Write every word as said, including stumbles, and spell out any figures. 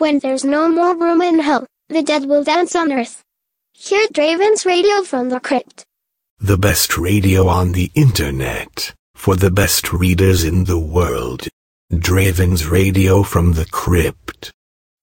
When there's no more room in hell, the dead will dance on earth. Hear Draven's Radio from the Crypt. The best radio on the internet, for the best readers in the world. Draven's Radio from the Crypt.